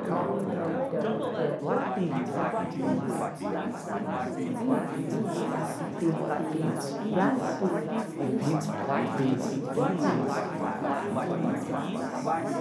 Black beans, black beans, black beans, black beans, black beans, black beans, black beans, black beans, black beans, black beans, black beans, black beans, black beans, black beans,